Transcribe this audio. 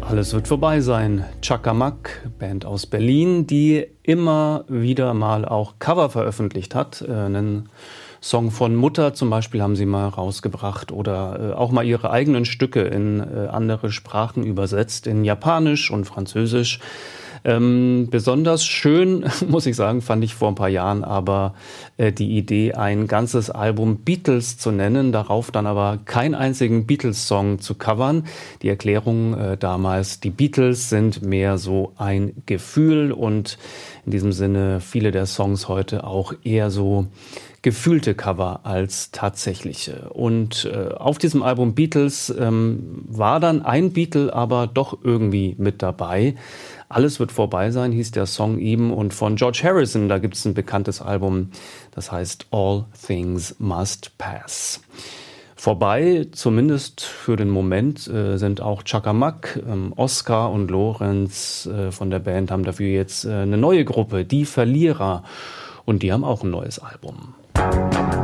Alles wird vorbei sein. Chakamak, Band aus Berlin, die immer wieder mal auch Cover veröffentlicht hat. Einen Song von Mutter zum Beispiel haben sie mal rausgebracht oder auch mal ihre eigenen Stücke in andere Sprachen übersetzt, in Japanisch und Französisch. Besonders schön, muss ich sagen, fand ich vor ein paar Jahren aber die Idee, ein ganzes Album Beatles zu nennen, darauf dann aber keinen einzigen Beatles-Song zu covern. Die Erklärung damals, die Beatles sind mehr so ein Gefühl und in diesem Sinne viele der Songs heute auch eher so gefühlte Cover als tatsächliche. Und auf diesem Album Beatles war dann ein Beatle aber doch irgendwie mit dabei. Alles wird vorbei sein, hieß der Song eben. Und von George Harrison, da gibt es ein bekanntes Album, das heißt All Things Must Pass. Vorbei, zumindest für den Moment, sind auch Chakamak. Oskar und Lorenz von der Band haben dafür jetzt eine neue Gruppe, die Verlierer. Und die haben auch ein neues Album.